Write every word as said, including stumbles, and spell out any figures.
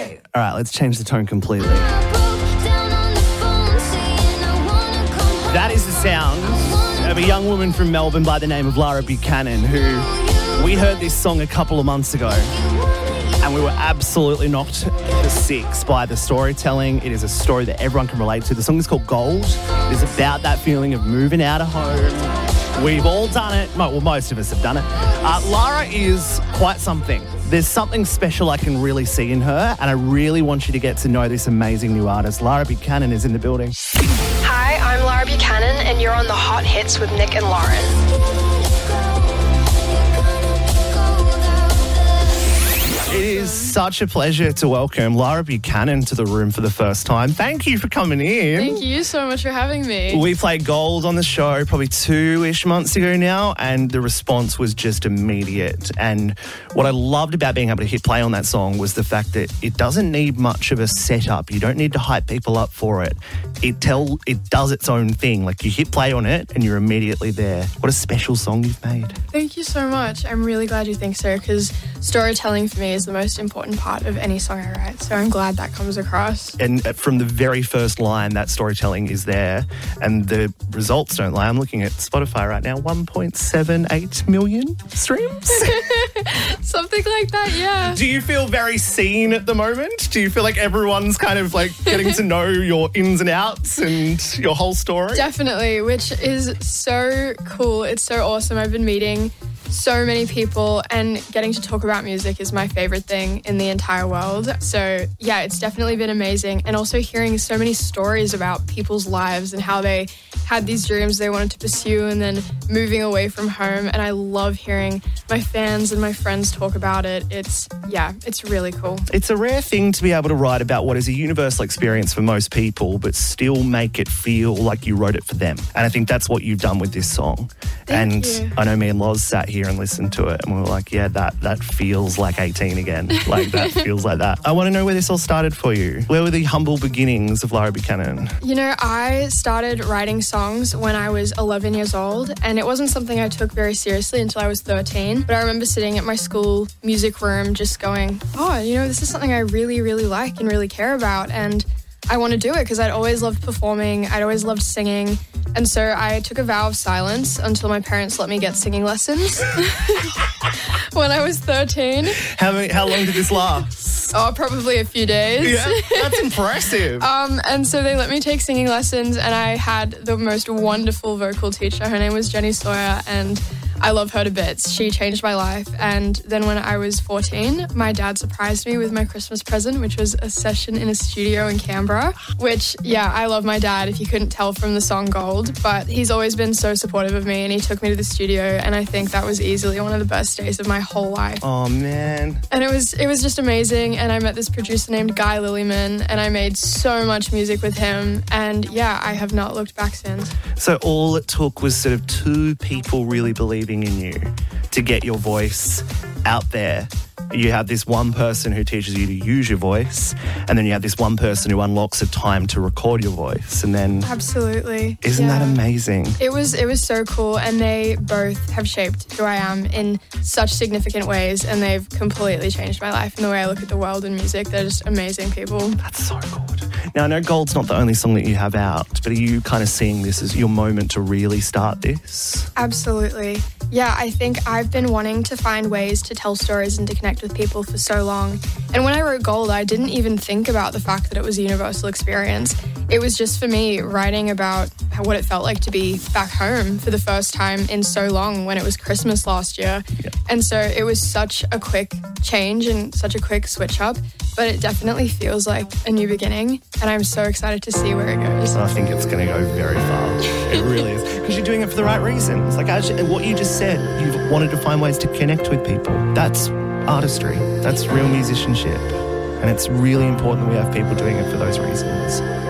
All right, let's change the tone completely. That is the sound of a young woman from Melbourne by the name of Lara Buchanan, who we heard this song a couple of months ago and we were absolutely knocked for six by the storytelling. It is a story that everyone can relate to. The song is called Gold. It is about that feeling of moving out of home. We've all done it. Well, most of us have done it. Uh, Lara is quite something. There's something special I can really see in her, and I really want you to get to know this amazing new artist. Lara Buchanan is in the building. Hi, I'm Lara Buchanan, and you're on the Hot Hits with Nick and Lauren. It is such a pleasure to welcome Lara Buchanan to the room for the first time. Thank you for coming in. Thank you so much for having me. We played Gold on the show probably two-ish months ago now, and the response was just immediate. And what I loved about being able to hit play on that song was the fact that it doesn't need much of a setup. You don't need to hype people up for it. It tell it does its own thing. Like, you hit play on it and you're immediately there. What a special song you've made. Thank you so much. I'm really glad you think so, because storytelling for me is the most important part of any song I write. So I'm glad that comes across. And from the very first line, that storytelling is there. And the results don't lie. I'm looking at Spotify right now, one point seven eight million streams. Something like that, yeah. Do you feel very seen at the moment? Do you feel like everyone's kind of like getting to know your ins and outs and your whole story? Definitely, which is so cool. It's so awesome. I've been meeting so many people, and getting to talk about music is my favorite thing in the entire world. So yeah, it's definitely been amazing. And also hearing so many stories about people's lives and how they had these dreams they wanted to pursue and then moving away from home. And I love hearing my fans and my friends talk about it. It's, yeah, it's really cool. It's a rare thing to be able to write about what is a universal experience for most people, but still make it feel like you wrote it for them. And I think that's what you've done with this song. Thank and you. I know me and Loz sat here and listened to it and we were like, yeah, that that feels like eighteen again. Like, that feels like that. I want to know where this all started for you. Where were the humble beginnings of Lara Buchanan? You know, I started writing songs when I was eleven years old, and it wasn't something I took very seriously until I was thirteen. But I remember sitting at my school music room just going, oh, you know, this is something I really, really like and really care about. And I want to do it because I'd always loved performing. I'd always loved singing. And so I took a vow of silence until my parents let me get singing lessons when I was thirteen. How many, how long did this last? Oh, probably a few days. Yeah, that's impressive. um, and so they let me take singing lessons, and I had the most wonderful vocal teacher. Her name was Jenny Sawyer, and I love her to bits. She changed my life. And then when I was fourteen, my dad surprised me with my Christmas present, which was a session in a studio in Canberra, which, yeah, I love my dad, if you couldn't tell from the song Gold. But he's always been so supportive of me, and he took me to the studio, and I think that was easily one of the best days of my whole life. Oh, man. And it was it was just amazing. And I met this producer named Guy Lillyman, and I made so much music with him. And yeah, I have not looked back since. So all it took was sort of two people really believing in you to get your voice out there. You have this one person who teaches you to use your voice, and then you have this one person who unlocks a time to record your voice, and then Absolutely. Isn't yeah. that amazing? It was it was so cool, and they both have shaped who I am in such significant ways, and they've completely changed my life and the way I look at the world and music. They're just amazing people. That's so good. Now, I know Gold's not the only song that you have out, but are you kind of seeing this as your moment to really start this? Absolutely. Yeah, I think I've been wanting to find ways to tell stories and to connect with people for so long. And when I wrote Gold, I didn't even think about the fact that it was a universal experience. It was just for me writing about what it felt like to be back home for the first time in so long when it was Christmas last year. Yeah. And so it was such a quick change and such a quick switch up, but it definitely feels like a new beginning. And I'm so excited to see where it goes. I think it's going to go very far. It really is. Because you're doing it for the right reasons. Like, as you, what you just said, you've wanted to find ways to connect with people. That's artistry. That's real musicianship. And it's really important that we have people doing it for those reasons.